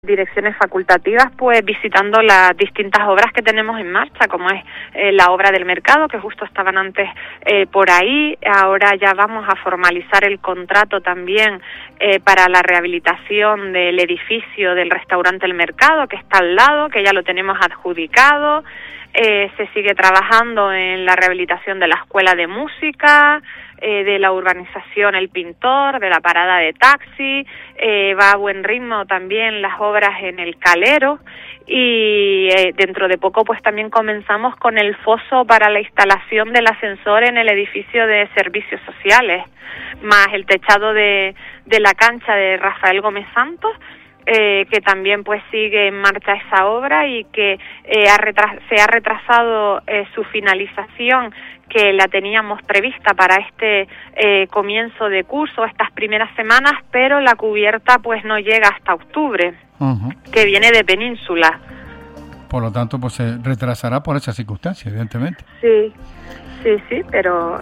direcciones facultativas, pues visitando las distintas obras que tenemos en marcha, como es la obra del mercado, que justo estaban antes por ahí. Ahora ya vamos a formalizar el contrato también para la rehabilitación del edificio del restaurante El Mercado, que está al lado, que ya lo tenemos adjudicado. Se sigue trabajando en la rehabilitación de la escuela de música, de la urbanización El Pintor, de la parada de taxi, va a buen ritmo también las obras en el Calero y dentro de poco pues también comenzamos con el foso para la instalación del ascensor en el edificio de servicios sociales, más el techado de la cancha de Rafael Gómez Santos, que también pues sigue en marcha esa obra y que se ha retrasado su finalización, que la teníamos prevista para este comienzo de curso, estas primeras semanas, pero la cubierta pues no llega hasta octubre, que viene de Península. Por lo tanto, pues se retrasará por esa circunstancia, evidentemente. Sí, pero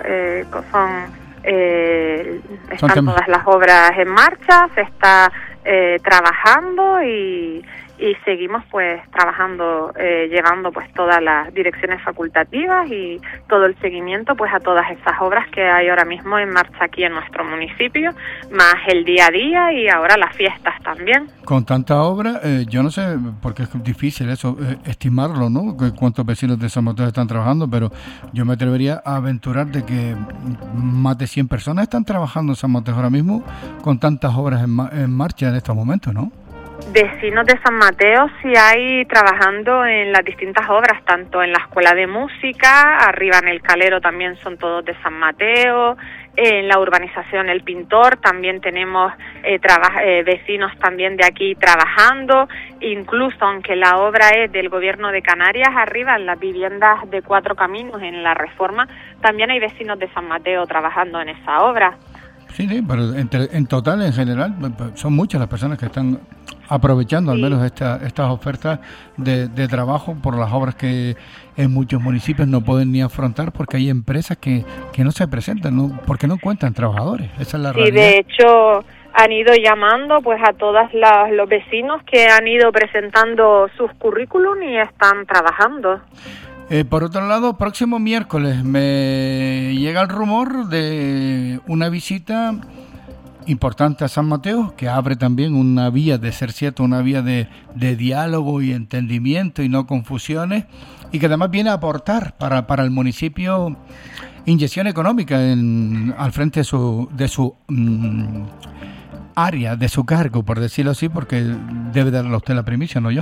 están todas las obras en marcha, se está trabajando y seguimos pues trabajando, llevando pues todas las direcciones facultativas y todo el seguimiento pues a todas esas obras que hay ahora mismo en marcha aquí en nuestro municipio, más el día a día y ahora las fiestas también. Con tanta obra, yo no sé, porque es difícil eso, estimarlo, ¿no? Cuántos vecinos de San Mateo están trabajando, pero yo me atrevería a aventurar de que más de 100 personas están trabajando en San Mateo ahora mismo con tantas obras en marcha en estos momentos, ¿no? Vecinos de San Mateo sí hay trabajando en las distintas obras, tanto en la escuela de música, arriba en el Calero también son todos de San Mateo, en la urbanización El Pintor también tenemos vecinos también de aquí trabajando, incluso aunque la obra es del gobierno de Canarias, arriba en las viviendas de Cuatro Caminos, en la Reforma, también hay vecinos de San Mateo trabajando en esa obra. Sí, pero en total, en general, son muchas las personas que están aprovechando al menos estas ofertas de trabajo por las obras que en muchos municipios no pueden ni afrontar porque hay empresas que no se presentan, ¿no? Porque no cuentan trabajadores. Esa es la realidad. Sí, de hecho han ido llamando pues a todos los vecinos que han ido presentando sus currículum y están trabajando. Por otro lado, próximo miércoles me llega el rumor de una visita importante a San Mateo, que abre también una vía, de ser cierto, una vía de diálogo y entendimiento y no confusiones, y que además viene a aportar para el municipio inyección económica al frente de su área, de su cargo, por decirlo así, porque debe darle a usted la primicia, no yo.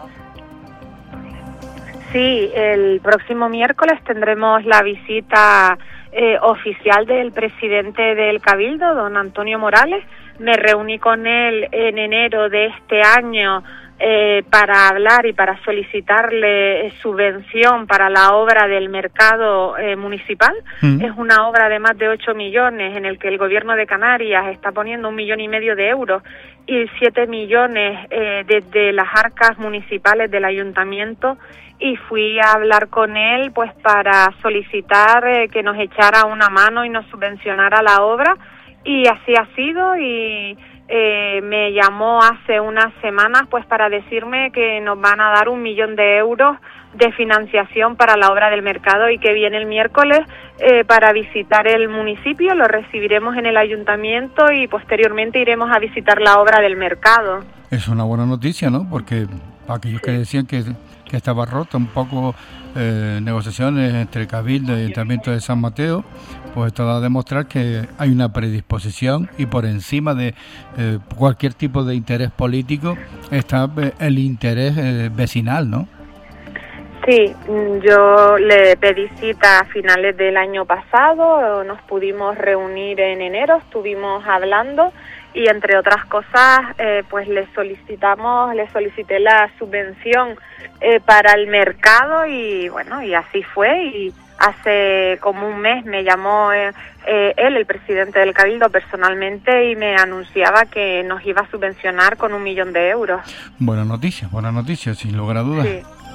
Sí, el próximo miércoles tendremos la visita oficial del presidente del Cabildo, don Antonio Morales. Me reuní con él en enero de este año para hablar y para solicitarle subvención para la obra del mercado municipal. Es una obra de más de 8 millones en el que el gobierno de Canarias está poniendo 1,5 millones de euros y 7 millones desde las arcas municipales del ayuntamiento, y fui a hablar con él pues para solicitar que nos echara una mano y nos subvencionara la obra, y así ha sido, y me llamó hace unas semanas pues para decirme que nos van a dar 1 millón de euros de financiación para la obra del mercado y que viene el miércoles para visitar el municipio. Lo recibiremos en el ayuntamiento y posteriormente iremos a visitar la obra del mercado. Es una buena noticia, ¿no? Porque aquellos que decían que estaba rota un poco negociaciones entre el Cabildo y el Ayuntamiento de San Mateo, pues esto da a demostrar que hay una predisposición y por encima de cualquier tipo de interés político está el interés vecinal, ¿no? Sí, yo le pedí cita a finales del año pasado, nos pudimos reunir en enero, estuvimos hablando y entre otras cosas pues le solicité la subvención para el mercado y bueno, y así fue, y hace como un mes me llamó él, el presidente del Cabildo, personalmente, y me anunciaba que nos iba a subvencionar con 1 millón de euros. Buena noticia, sin lugar a dudas. Sí.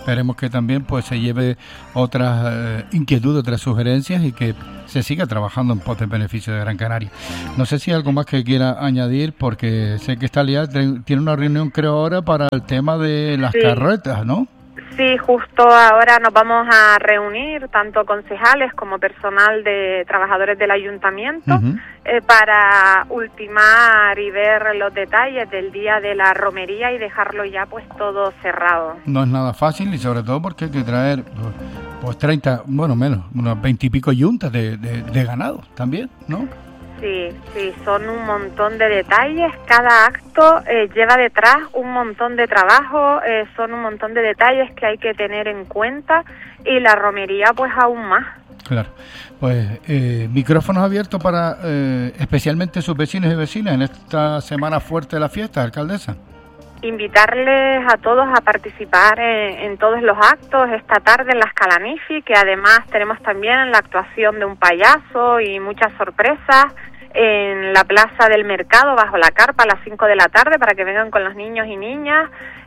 esperemos que también pues se lleve otras inquietudes, otras sugerencias y que se siga trabajando en pos del beneficio de Gran Canaria. No sé si hay algo más que quiera añadir, porque sé que está liada, tiene una reunión creo ahora para el tema de las carretas, ¿no? Sí, justo ahora nos vamos a reunir, tanto concejales como personal de trabajadores del ayuntamiento, para ultimar y ver los detalles del día de la romería y dejarlo ya pues todo cerrado. No es nada fácil, y sobre todo porque hay que traer pues 30, bueno menos, unos 20 y pico yuntas de ganado también, ¿no? Sí, son un montón de detalles. Cada acto lleva detrás un montón de trabajo, son un montón de detalles que hay que tener en cuenta, y la romería pues aún más. Claro, pues micrófonos abiertos para especialmente sus vecinos y vecinas en esta semana fuerte de la fiesta, alcaldesa. Invitarles a todos a participar en todos los actos esta tarde en las Calanifi, que además tenemos también la actuación de un payaso y muchas sorpresas en la plaza del mercado bajo la carpa a las 5 de la tarde para que vengan con los niños y niñas.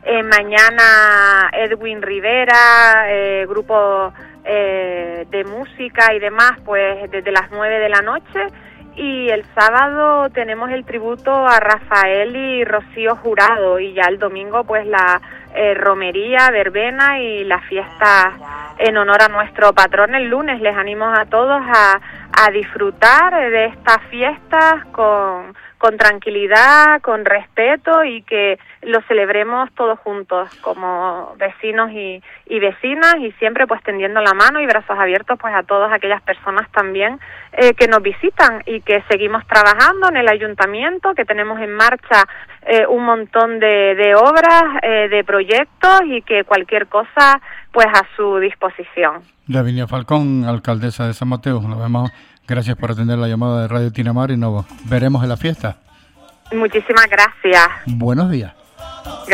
Mañana Edwin Rivera, grupo de música y demás, pues desde las 9 de la noche. Y el sábado tenemos el tributo a Rafael y Rocío Jurado, y ya el domingo pues la romería, verbena y la fiesta en honor a nuestro patrón el lunes. Les animo a todos a disfrutar de estas fiestas con tranquilidad, con respeto, y que lo celebremos todos juntos como vecinos y vecinas, y siempre pues tendiendo la mano y brazos abiertos pues a todas aquellas personas también que nos visitan, y que seguimos trabajando en el ayuntamiento, que tenemos en marcha un montón de obras, de proyectos, y que cualquier cosa pues a su disposición. Lavinia Falcón, alcaldesa de San Mateo, nos vemos. Gracias por atender la llamada de Radio Tinamar, y nos veremos en la fiesta. Muchísimas gracias. Buenos días. Gracias.